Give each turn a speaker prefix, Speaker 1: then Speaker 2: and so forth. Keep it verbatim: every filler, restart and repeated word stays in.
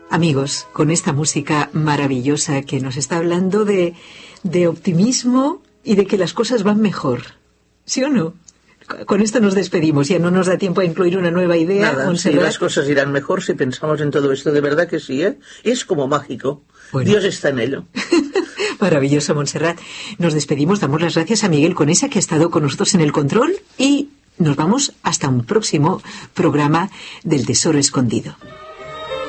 Speaker 1: Amigos, con esta música maravillosa que nos está hablando de, de optimismo y de que las cosas van mejor. ¿Sí o no? Con esto nos despedimos, ya no nos da tiempo a incluir una nueva idea.
Speaker 2: Nada, sí, las cosas irán mejor si pensamos en todo esto, de verdad que sí, ¿eh? Es como mágico. Bueno. Dios está en ello.
Speaker 1: Maravilloso, Montserrat. Nos despedimos, damos las gracias a Miguel Conesa, que ha estado con nosotros en el control, y nos vamos hasta un próximo programa del Tesoro Escondido.